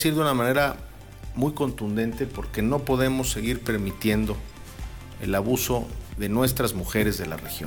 decir de una manera muy contundente, porque no podemos seguir permitiendo el abuso de nuestras mujeres de la región.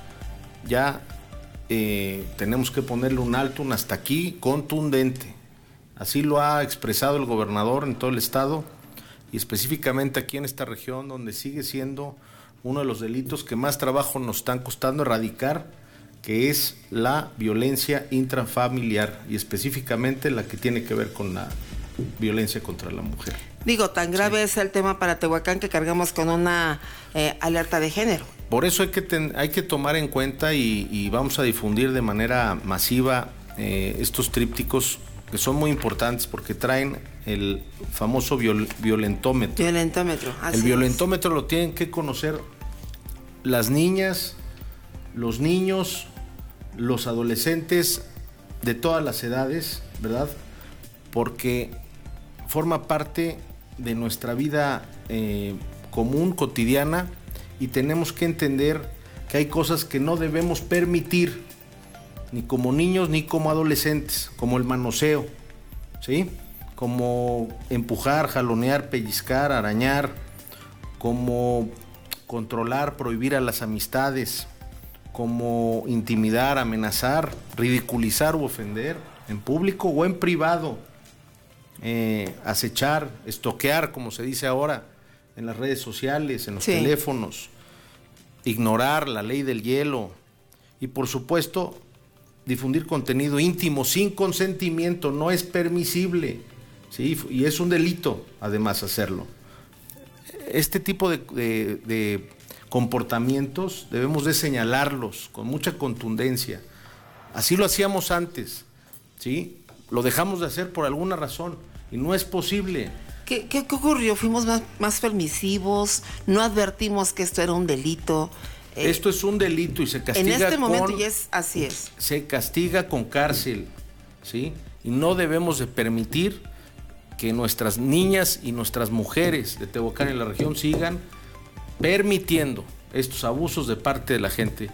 Ya tenemos que ponerle un alto, un hasta aquí contundente. Así lo ha expresado el gobernador en todo el estado y específicamente aquí en esta región, donde sigue siendo uno de los delitos que más trabajo nos están costando erradicar, que es la violencia intrafamiliar y específicamente la que tiene que ver con la violencia contra la mujer. Digo, tan grave es el tema para Tehuacán que cargamos con una alerta de género. Por eso hay que tomar en cuenta y vamos a difundir de manera masiva estos trípticos que son muy importantes porque traen el famoso violentómetro. Violentómetro, así El violentómetro lo tienen que conocer las niñas, los niños, los adolescentes de todas las edades, ¿verdad? Porque forma parte de nuestra vida común, cotidiana, y tenemos que entender que hay cosas que no debemos permitir, ni como niños ni como adolescentes, como el manoseo, ¿sí? Como empujar, jalonear, pellizcar, arañar, como controlar, prohibir a las amistades, como intimidar, amenazar, ridiculizar u ofender en público o en privado, acechar, estoquear, como se dice ahora, en las redes sociales, en los teléfonos, ignorar la ley del hielo y por supuesto difundir contenido íntimo sin consentimiento no es permisible, ¿sí? Y es un delito además hacerlo. Este tipo de comportamientos debemos de señalarlos con mucha contundencia. Así lo hacíamos antes, ¿sí? Lo dejamos de hacer por alguna razón y no es posible. ¿Qué ocurrió? ¿Fuimos más permisivos? ¿No advertimos que esto era un delito? Esto es un delito y se castiga en este momento ya así es. Se castiga con cárcel, ¿sí? Y no debemos de permitir que nuestras niñas y nuestras mujeres de Tehuacán y la región sigan permitiendo estos abusos de parte de la gente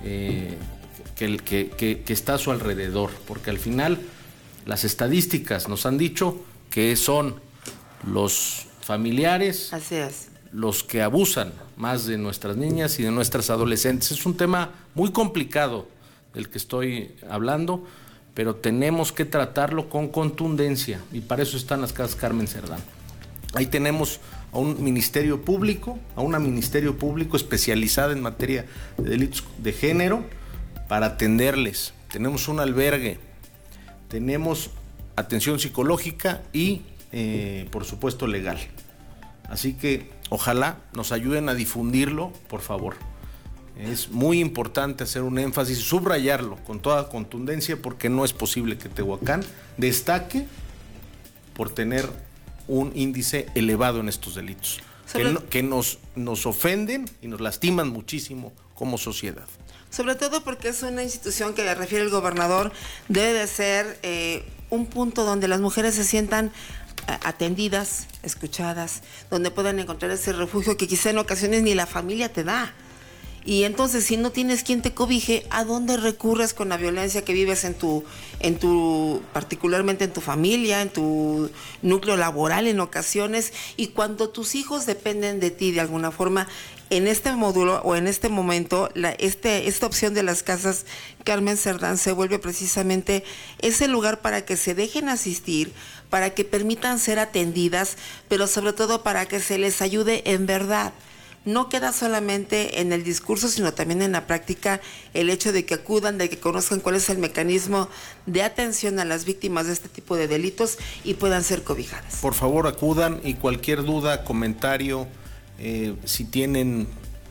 que está a su alrededor, porque al final las estadísticas nos han dicho que son los familiares, así es, los que abusan más de nuestras niñas y de nuestras adolescentes. Es un tema muy complicado del que estoy hablando, pero tenemos que tratarlo con contundencia y para eso están las casas Carmen Cerdán. Ahí tenemos a un ministerio público, a una ministerio público especializada en materia de delitos de género para atenderles. Tenemos un albergue, tenemos atención psicológica y por supuesto legal. Así que ojalá nos ayuden a difundirlo, por favor. Es muy importante hacer un énfasis y subrayarlo con toda contundencia porque no es posible que Tehuacán destaque por tener un índice elevado en estos delitos que nos ofenden y nos lastiman muchísimo como sociedad. Sobre todo porque es una institución que le refiere el gobernador, debe de ser un punto donde las mujeres se sientan atendidas, escuchadas, donde puedan encontrar ese refugio que quizá en ocasiones ni la familia te da. Y entonces, si no tienes quien te cobije, ¿a dónde recurres con la violencia que vives particularmente en tu familia, en tu núcleo laboral en ocasiones? Y cuando tus hijos dependen de ti de alguna forma, en este módulo o en este momento, esta opción de las casas Carmen Cerdán se vuelve precisamente ese lugar para que se dejen asistir, para que permitan ser atendidas, pero sobre todo para que se les ayude en verdad. No queda solamente en el discurso, sino también en la práctica el hecho de que acudan, de que conozcan cuál es el mecanismo de atención a las víctimas de este tipo de delitos y puedan ser cobijadas. Por favor, acudan y cualquier duda, comentario, si tienen,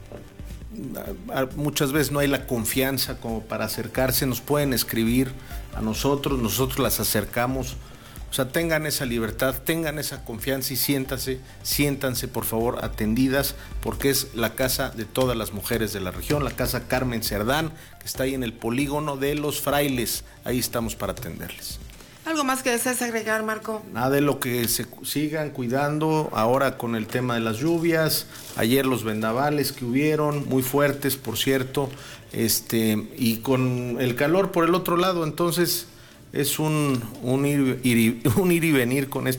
muchas veces no hay la confianza como para acercarse, nos pueden escribir a nosotros las acercamos. O sea, tengan esa libertad, tengan esa confianza y siéntanse por favor atendidas, porque es la casa de todas las mujeres de la región, la casa Carmen Cerdán, que está ahí en el polígono de Los Frailes. Ahí estamos para atenderles. ¿Algo más que desees agregar, Marco? Nada, de lo que se sigan cuidando ahora con el tema de las lluvias, ayer los vendavales que hubieron, muy fuertes, por cierto, y con el calor por el otro lado, entonces es un ir y venir con